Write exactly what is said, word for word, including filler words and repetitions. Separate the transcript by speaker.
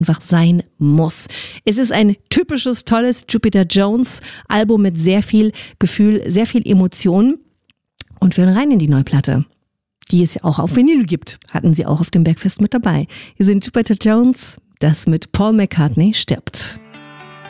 Speaker 1: einfach sein muss. Es ist ein typisches, tolles Jupiter Jones Album mit sehr viel Gefühl, sehr viel Emotion. Und wir hören rein in die neue Platte, die es ja auch auf Vinyl gibt. Hatten sie auch auf dem Bergfest mit dabei. Hier sind Jupiter Jones, das mit Paul McCartney stirbt.